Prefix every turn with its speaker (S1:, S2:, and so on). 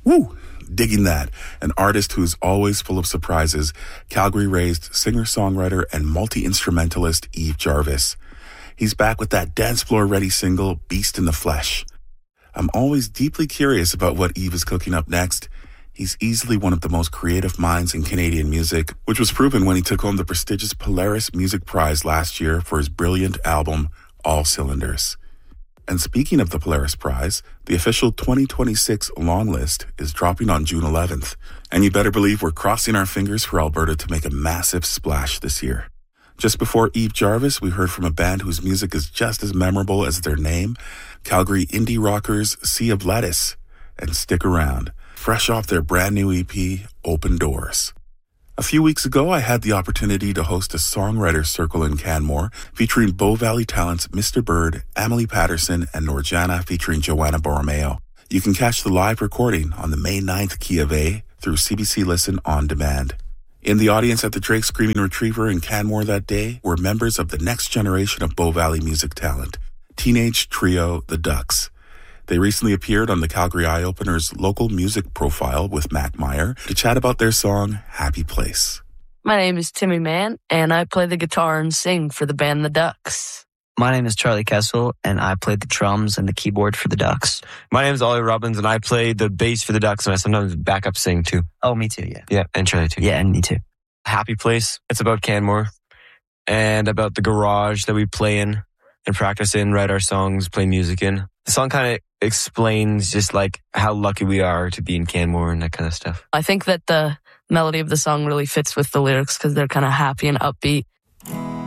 S1: Woo! Digging that. An artist who's always full of surprises, Calgary-raised singer-songwriter and multi-instrumentalist Eve Jarvis. He's back with that dance floor-ready single, Beast in the Flesh. I'm always deeply curious about what Eve is cooking up next. He's easily one of the most creative minds in Canadian music, which was proven when he took home the prestigious Polaris Music Prize last year for his brilliant album, All Cylinders. And speaking of the Polaris Prize, the official 2026 long list is dropping on June 11th. And you better believe we're crossing our fingers for Alberta to make a massive splash this year. Just before Eve Jarvis, we heard from a band whose music is just as memorable as their name, Calgary indie rockers Sea of Lettuce. And stick around, fresh off their brand new EP, Open Doors. A few weeks ago, I had the opportunity to host a songwriter circle in Canmore featuring Bow Valley talents Mr. Bird, Emily Patterson, and Norjana featuring Joanna Borromeo. You can catch the live recording on the May 9th Key of A through CBC Listen On Demand. In the audience at the Drake Screaming Retriever in Canmore that day were members of the next generation of Bow Valley music talent, teenage trio The Ducks. They recently appeared on the Calgary Eye Opener's local music profile with Mac Meyer to chat about their song, Happy Place.
S2: My name is Timmy Mann, and I play the guitar and sing for the band The Ducks.
S3: My name is Charlie Kessel, and I play the drums and the keyboard for the Ducks.
S4: My name is Ollie Robbins, and I play the bass for the Ducks, and I sometimes backup sing too.
S3: Oh, me too, yeah.
S4: Yeah, and Charlie too.
S3: Yeah, and me too.
S4: Happy Place. It's about Canmore and about the garage that we play in and practice in, write our songs, play music in. The song kind of explains just like how lucky we are to be in Canmore and that kind of stuff.
S2: I think that the melody of the song really fits with the lyrics because they're kind of happy and upbeat.